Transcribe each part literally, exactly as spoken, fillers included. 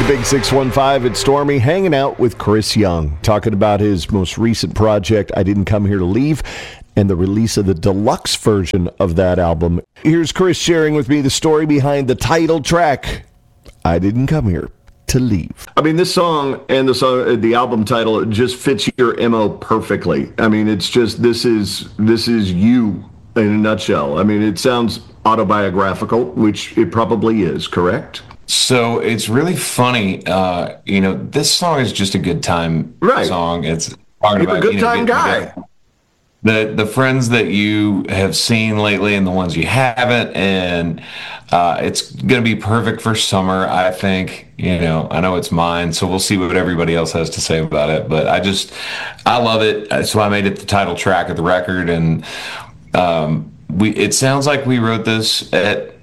Big six one five at Stormy, hanging out with Chris Young, talking about his most recent project, I Didn't Come Here to Leave, and the release of the deluxe version of that album. Here's Chris sharing with me the story behind the title track, I Didn't Come Here to Leave. I mean, this song and the song, the album title, it just fits your M O perfectly. I mean, it's just, this is, this is you in a nutshell. I mean, it sounds autobiographical, which it probably is, correct? So it's really funny. Uh, you know, this song is just a good time right. song. It's talking You're about a good you know, time guy. The the friends that you have seen lately and the ones you haven't, and uh, it's going to be perfect for summer, I think. You know, I know it's mine, so we'll see what everybody else has to say about it. But I just, I love it. So I made it the title track of the record, and um, we. It sounds like we wrote this at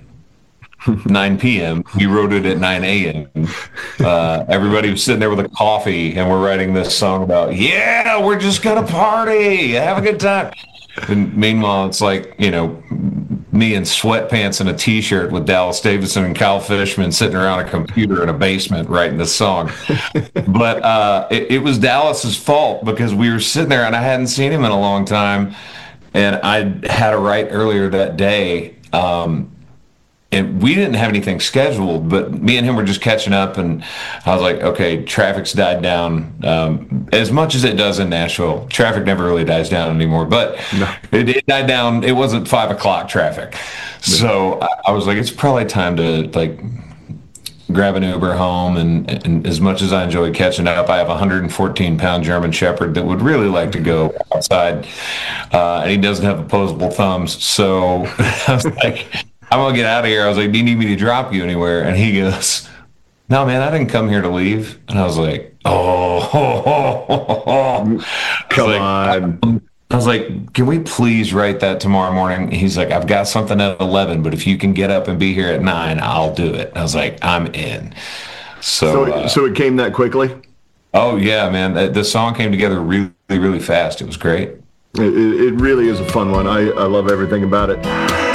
nine p.m. We wrote it at nine a.m. Uh, everybody was sitting there with a coffee, and we're writing this song about, yeah, we're just gonna party, have a good time. And meanwhile, it's like, you know, me in sweatpants and a t-shirt with Dallas Davidson and Kyle Fishman sitting around a computer in a basement writing this song. But uh, it, it was Dallas's fault because we were sitting there and I hadn't seen him in a long time, and I had a write earlier that day. Um, And we didn't have anything scheduled, but me and him were just catching up, and I was like, okay, traffic's died down. Um, as much as it does in Nashville, traffic never really dies down anymore, but no. it, it died down. It wasn't five o'clock traffic. So I, I was like, it's probably time to like grab an Uber home. And, and as much as I enjoy catching up, I have a one hundred fourteen pound German Shepherd that would really like to go outside, uh, and he doesn't have opposable thumbs. So I was like, I'm going to get out of here. I was like, do you need me to drop you anywhere? And he goes, no, man, I didn't come here to leave. And I was like, oh, oh, oh, oh, oh. Come like, on. I was like, can we please write that tomorrow morning? He's like, I've got something at eleven, but if you can get up and be here at nine, I'll do it. And I was like, I'm in. So, so, uh, so it came that quickly? Oh, yeah, man. The, the song came together really, really fast. It was great. It, it really is a fun one. I, I love everything about it.